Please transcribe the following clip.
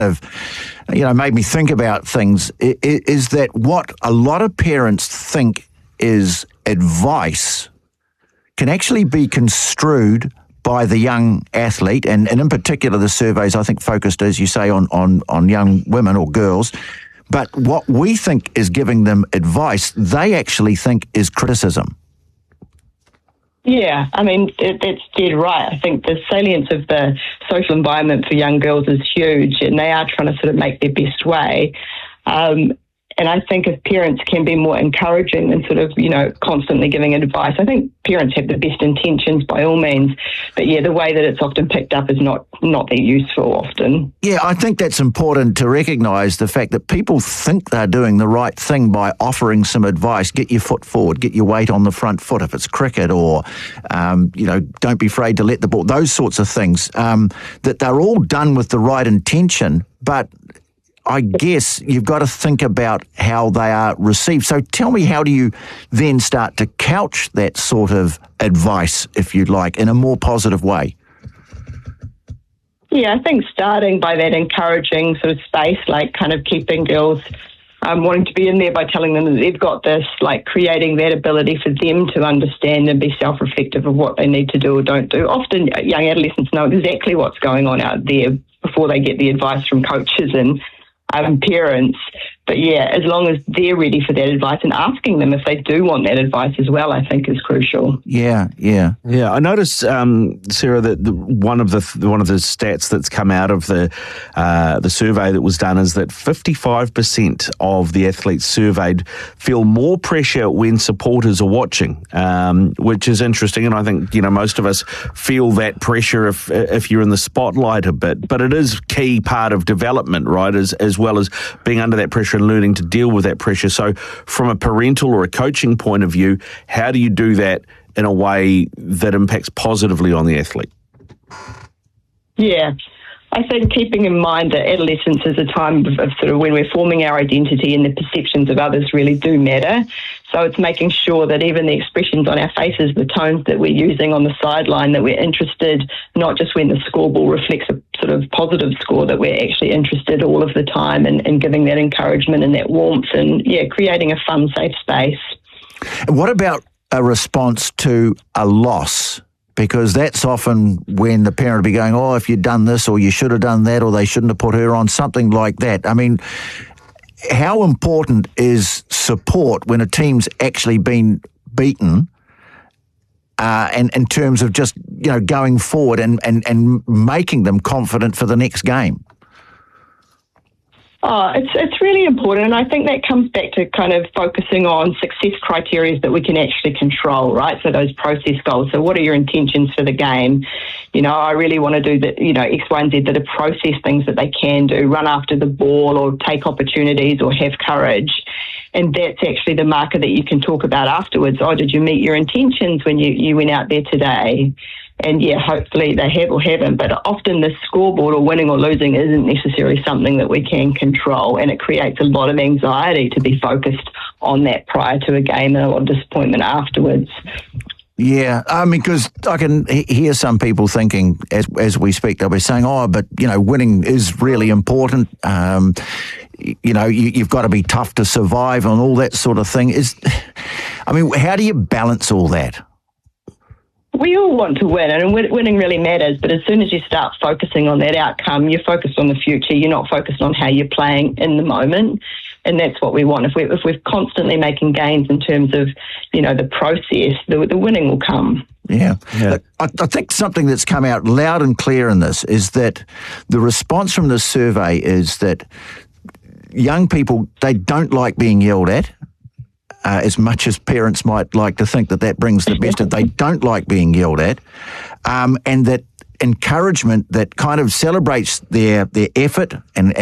made me think about things is that what a lot of parents think is advice can actually be construed by the young athlete, and in particular the surveys I think focused, as you say, on young women or girls. But what we think is giving them advice, they actually think is criticism. Yeah, I mean, that's dead right. I think the salience of the social environment for young girls is huge, and they are trying to sort of make their best way. And I think if parents can be more encouraging than sort of, constantly giving advice, I think parents have the best intentions by all means. But yeah, the way that it's often picked up is not that useful often. Yeah, I think that's important to recognise the fact that people think they're doing the right thing by offering some advice. Get your foot forward, get your weight on the front foot if it's cricket, or, don't be afraid to let the ball, those sorts of things, that they're all done with the right intention, but I guess you've got to think about how they are received. So tell me, how do you then start to couch that sort of advice, if you'd like, in a more positive way? Yeah, I think starting by that encouraging sort of space, like kind of keeping girls wanting to be in there by telling them that they've got this, like creating that ability for them to understand and be self-reflective of what they need to do or don't do. Often young adolescents know exactly what's going on out there before they get the advice from coaches and parents. But yeah, as long as they're ready for that advice and asking them if they do want that advice as well, I think is crucial. Yeah. I noticed, Sarah, that one of the stats that's come out of the survey that was done is that 55% of the athletes surveyed feel more pressure when supporters are watching, which is interesting. And I think most of us feel that pressure if you're in the spotlight a bit. But it is key part of development, right? As well as being under that pressure and learning to deal with that pressure. So from a parental or a coaching point of view, how do you do that in a way that impacts positively on the athlete? Yeah, I think keeping in mind that adolescence is a time of sort of when we're forming our identity and the perceptions of others really do matter. So it's making sure that even the expressions on our faces, the tones that we're using on the sideline, that we're interested, not just when the scoreboard reflects a sort of positive score, that we're actually interested all of the time and giving that encouragement and that warmth and, creating a fun, safe space. What about a response to a loss? Because that's often when the parent will be going, if you'd done this or you should have done that or they shouldn't have put her on, something like that. I mean, how important is support when a team's actually been beaten and in terms of just, going forward and making them confident for the next game? It's really important, and I think that comes back to kind of focusing on success criteria that we can actually control, right? So those process goals. So what are your intentions for the game? I really want to do X, Y, and Z, that are process things that they can do, run after the ball or take opportunities or have courage. And that's actually the marker that you can talk about afterwards. Did you meet your intentions when you went out there today? And yeah, hopefully they have or haven't, but often the scoreboard or winning or losing isn't necessarily something that we can control, and it creates a lot of anxiety to be focused on that prior to a game and a lot of disappointment afterwards. Yeah, I mean, because I can hear some people thinking as we speak, they'll be saying, but, winning is really important. You've got to be tough to survive and all that sort of thing. How do you balance all that? We all want to win, and winning really matters, but as soon as you start focusing on that outcome, you're focused on the future. You're not focused on how you're playing in the moment, and that's what we want. If we're constantly making gains in terms of, the process, the winning will come. Yeah. I think something that's come out loud and clear in this is that the response from the survey is that young people, they don't like being yelled at. As much as parents might like to think that brings the best, they don't like being yelled at, and that encouragement that kind of celebrates their effort and